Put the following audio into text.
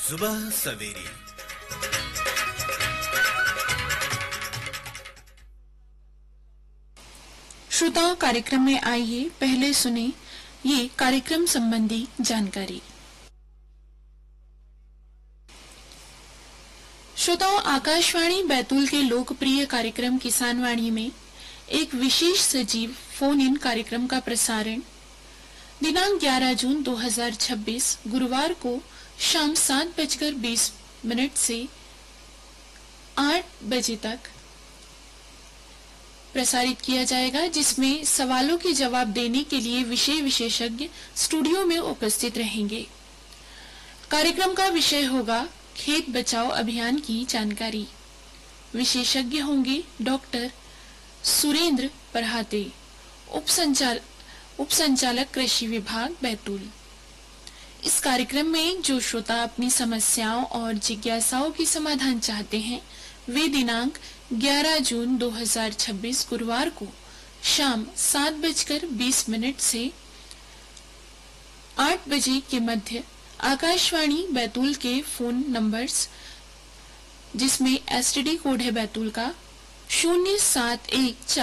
सुबह सवेरे। श्रोताओं, कार्यक्रम में आइए पहले सुने ये कार्यक्रम संबंधी जानकारी। श्रोताओं, आकाशवाणी बैतूल के लोकप्रिय कार्यक्रम किसानवाणी में एक विशेष सजीव फोन इन कार्यक्रम का प्रसारण दिनांक 11 जून 2026 गुरुवार को शाम 7:20 से 8 बजे तक प्रसारित किया जाएगा, जिसमें सवालों के जवाब देने के लिए विषय विशेषज्ञ स्टूडियो में उपस्थित रहेंगे। कार्यक्रम का विषय होगा खेत बचाओ अभियान की जानकारी। विशेषज्ञ होंगे डॉक्टर सुरेंद्र परहाते, उप संचालक कृषि विभाग बैतूल। इस कार्यक्रम में जो श्रोता अपनी समस्याओं और जिज्ञासाओं की समाधान चाहते हैं, वे दिनांक 11 जून 2026 गुरुवार को शाम 7:20 से 8 बजे के मध्य आकाशवाणी बैतूल के फोन नंबर्स, जिसमें एसटीडी कोड है बैतूल का 0714